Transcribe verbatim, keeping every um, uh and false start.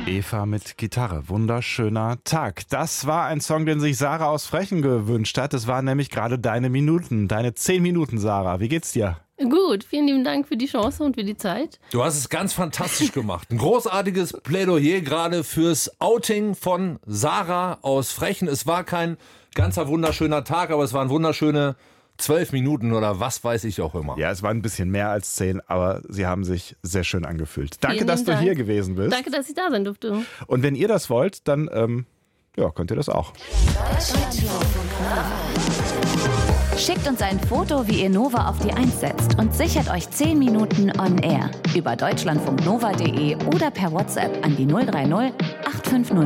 Eva mit Gitarre, wunderschöner Tag. Das war ein Song, den sich Sarah aus Frechen gewünscht hat. Es waren nämlich gerade deine Minuten, deine zehn Minuten, Sarah. Wie geht's dir? Gut, vielen lieben Dank für die Chance und für die Zeit. Du hast es ganz fantastisch gemacht. Ein großartiges Plädoyer gerade fürs Outing von Sarah aus Frechen. Es war kein ganzer wunderschöner Tag, aber es waren wunderschöne zwölf Minuten oder was weiß ich auch immer. Ja, es waren ein bisschen mehr als zehn, aber sie haben sich sehr schön angefühlt. Danke, Vielen dass du Dank. hier gewesen bist. Danke, dass ich da sein durfte. Und wenn ihr das wollt, dann ähm, ja, könnt ihr das auch. Schickt uns ein Foto, wie ihr Nova auf die eins setzt und sichert euch zehn Minuten on air über deutschlandfunknova punkt de oder per WhatsApp an die null drei null acht fünf null